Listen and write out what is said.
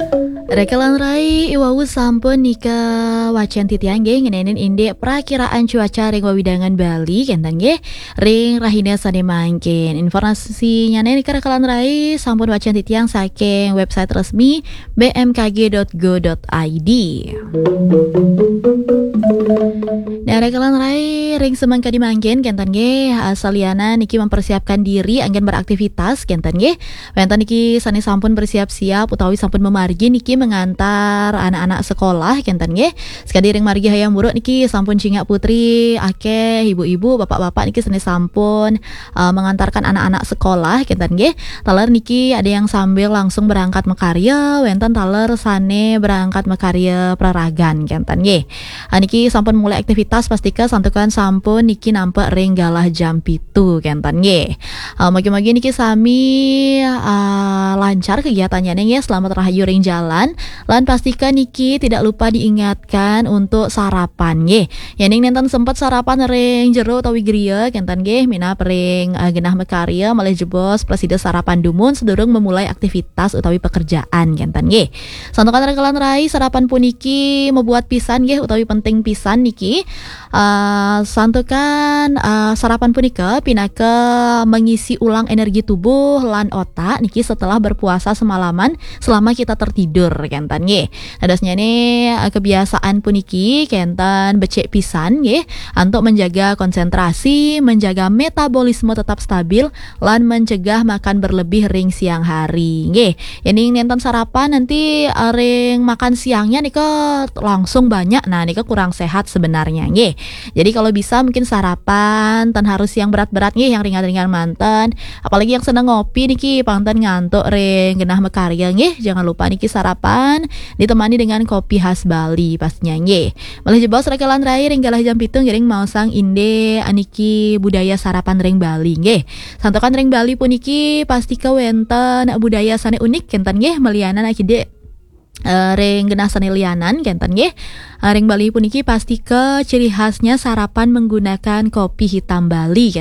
Rekelan rai iwawu sampun nika wacan titiang nggih ngenenin inde prakiraan cuaca ring wawidangan Bali kenten nggih ring rahina sane mangkin. Informasinya nika rekelan rai sampun wacan titiang saking website resmi bmkg.go.id. Nah, rekelan rai ring semangka dimangkin kenten nggih saliana niki mempersiapkan diri anggen beraktivitas kenten nggih. Wenten niki sane sampun bersiap-siap utawi sampun memargi niki mengantar anak-anak sekolah kenten nggih. Sekadi ring margi hayam buruk niki sampun cingak putri akeh ibu-ibu bapak-bapak niki sane sampun mengantarkan anak-anak sekolah kenten nggih. Taler niki ada yang sambil langsung berangkat mekarya, wenten taler sane berangkat mekarya praragan kenten nggih. Niki sampun mulai aktivitas pastika santukan sampun niki nampak ring galah jam 7 kenten nggih. Magi-magi niki sami lancar kegiatannya nih ya, selamat rahayu ring jalan. Lan pastikan niki tidak lupa diingatkan untuk sarapan nggih. Yening nenten sempat sarapan ring jero utawi griya kenten nggih minap ring genah mekarya malih jebos presida sarapan dumun sedurung memulai aktivitas utawi pekerjaan kenten nggih. Santukan rekelan rai sarapan puniki membuat pisan nggih utawi penting pisan niki. Santukan sarapan punika pinaka mengisi ulang energi tubuh lan otak niki setelah berpuasa semalaman selama kita tertidur kenten nggih. Nadasnya ini kebiasaan puniki kenten becek pisan nggih untuk menjaga konsentrasi, menjaga metabolisme tetap stabil lan mencegah makan berlebih ring siang hari nggih. Ini nenten sarapan nanti ring makan siangnya nika langsung banyak. Nah, nika kurang sehat sebenarnya nggih. Jadi kalau bisa mungkin sarapan tan harus yang berat-berat nggih, yang ringan-ringan manten. Apalagi yang seneng ngopi niki panten ngantuk ring genah mekarya nggih. Jangan lupa niki sarapan ditemani dengan kopi khas Bali pastinya nggih. Malih jebos rekelan rai ring galah jam 7 ngiring mau sang inde aniki budaya sarapan ring Bali nggih. Santokan ring Bali puniki pasti wenten budaya sane unik kenten nggih melianan akide ring genah sane lianan kenten nggih. Ring Bali puniki pasti ciri khasnya sarapan menggunakan kopi hitam Bali.